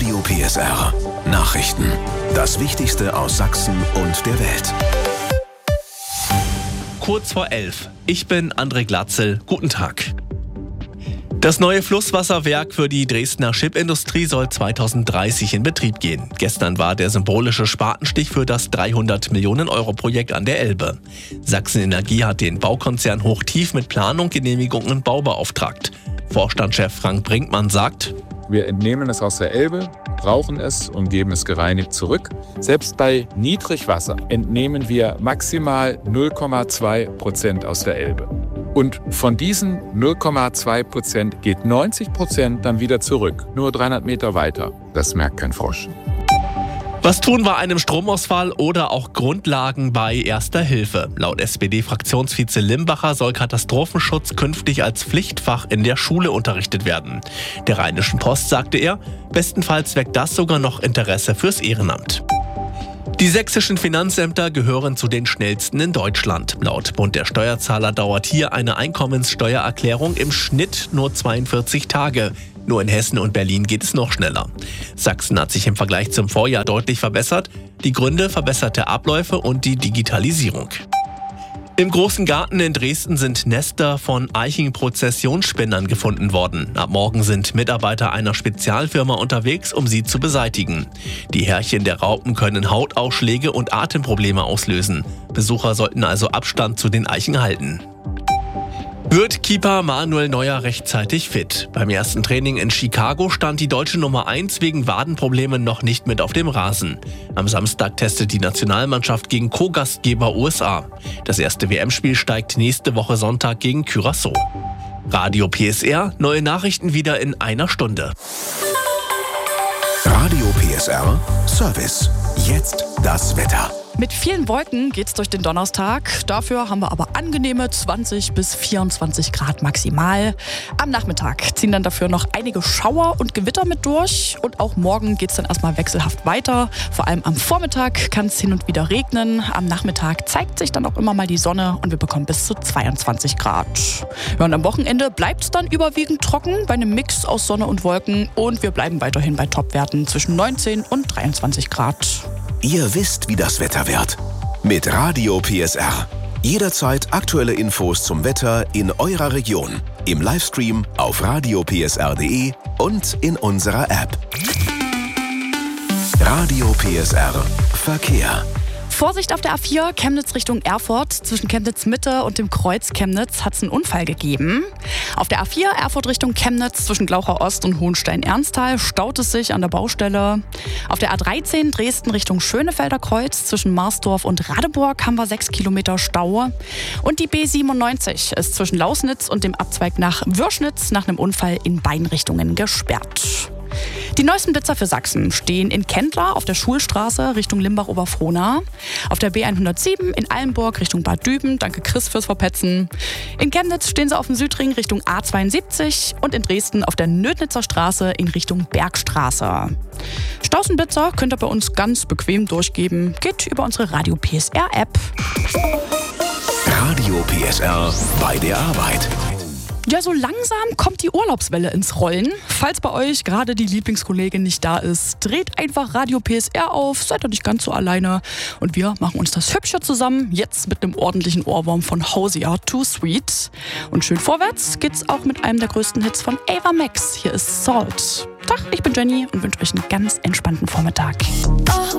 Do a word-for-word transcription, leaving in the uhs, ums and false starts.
Radio P S R. Nachrichten. Das Wichtigste aus Sachsen und der Welt. Kurz vor elf. Ich bin André Glatzel. Guten Tag. Das neue Flusswasserwerk für die Dresdner Chipindustrie soll zweitausenddreißig in Betrieb gehen. Gestern war der symbolische Spatenstich für das dreihundert Millionen Euro Projekt an der Elbe. Sachsen Energie hat den Baukonzern Hochtief mit Planung, Genehmigung und Bau beauftragt. Vorstandschef Frank Brinkmann sagt: Wir entnehmen es aus der Elbe, brauchen es und geben es gereinigt zurück. Selbst bei Niedrigwasser entnehmen wir maximal null Komma zwei Prozent aus der Elbe. Und von diesen null Komma zwei Prozent geht neunzig Prozent dann wieder zurück, nur dreihundert Meter weiter. Das merkt kein Frosch. Was tun bei einem Stromausfall oder auch Grundlagen bei Erster Hilfe? Laut S P D-Fraktionsvize Limbacher soll Katastrophenschutz künftig als Pflichtfach in der Schule unterrichtet werden. Der Rheinischen Post sagte er, bestenfalls weckt das sogar noch Interesse fürs Ehrenamt. Die sächsischen Finanzämter gehören zu den schnellsten in Deutschland. Laut Bund der Steuerzahler dauert hier eine Einkommenssteuererklärung im Schnitt nur zweiundvierzig Tage. Nur in Hessen und Berlin geht es noch schneller. Sachsen hat sich im Vergleich zum Vorjahr deutlich verbessert. Die Gründe: verbesserte Abläufe und die Digitalisierung. Im Großen Garten in Dresden sind Nester von Eichenprozessionsspinnern gefunden worden. Ab morgen sind Mitarbeiter einer Spezialfirma unterwegs, um sie zu beseitigen. Die Härchen der Raupen können Hautausschläge und Atemprobleme auslösen. Besucher sollten also Abstand zu den Eichen halten. Wird Keeper Manuel Neuer rechtzeitig fit? Beim ersten Training in Chicago stand die deutsche Nummer eins wegen Wadenproblemen noch nicht mit auf dem Rasen. Am Samstag testet die Nationalmannschaft gegen Co-Gastgeber U S A. Das erste W M-Spiel steigt nächste Woche Sonntag gegen Curaçao. Radio P S R, neue Nachrichten wieder in einer Stunde. Radio P S R Service. Jetzt das Wetter. Mit vielen Wolken geht's durch den Donnerstag. Dafür haben wir aber angenehme zwanzig bis vierundzwanzig Grad maximal. Am Nachmittag ziehen dann dafür noch einige Schauer und Gewitter mit durch. Und auch morgen geht's dann erstmal wechselhaft weiter. Vor allem am Vormittag kann es hin und wieder regnen. Am Nachmittag zeigt sich dann auch immer mal die Sonne und wir bekommen bis zu zweiundzwanzig Grad. Ja, und am Wochenende bleibt es dann überwiegend trocken bei einem Mix aus Sonne und Wolken. Und wir bleiben weiterhin bei Topwerten zwischen neunzehn und dreiundzwanzig Grad. Ihr wisst, wie das Wetter wird. Mit Radio P S R. Jederzeit aktuelle Infos zum Wetter in eurer Region. Im Livestream auf radio p s r punkt d e und in unserer App. Radio P S R Verkehr. Vorsicht auf der A vier, Chemnitz Richtung Erfurt. Zwischen Chemnitz Mitte und dem Kreuz Chemnitz hat es einen Unfall gegeben. Auf der A vier, Erfurt Richtung Chemnitz, zwischen Glauchau Ost und Hohenstein-Ernsthal staut es sich an der Baustelle. Auf der A dreizehn, Dresden Richtung Schönefelder Kreuz, zwischen Marsdorf und Radeburg haben wir sechs Kilometer Stau. Und die B siebenundneunzig ist zwischen Lausnitz und dem Abzweig nach Würschnitz nach einem Unfall in beiden Richtungen gesperrt. Die neuesten Blitzer für Sachsen stehen in Kendler auf der Schulstraße Richtung Limbach-Oberfrohna, auf der B hundertsieben in Eilenburg Richtung Bad Düben, danke Chris fürs Verpetzen. In Chemnitz stehen sie auf dem Südring Richtung A zweiundsiebzig und in Dresden auf der Nödnitzer Straße in Richtung Bergstraße. Stausenblitzer könnt ihr bei uns ganz bequem durchgeben, geht über unsere Radio P S R App. Radio P S R bei der Arbeit. Ja, so langsam kommt die Urlaubswelle ins Rollen. Falls bei euch gerade die Lieblingskollegin nicht da ist, dreht einfach Radio P S R auf, seid ihr nicht ganz so alleine. Und wir machen uns das hübscher zusammen, jetzt mit einem ordentlichen Ohrwurm von Hosier, Too Sweet. Und schön vorwärts geht's auch mit einem der größten Hits von Ava Max. Hier ist Salt. Tag, ich bin Jenny und wünsche euch einen ganz entspannten Vormittag. Oh,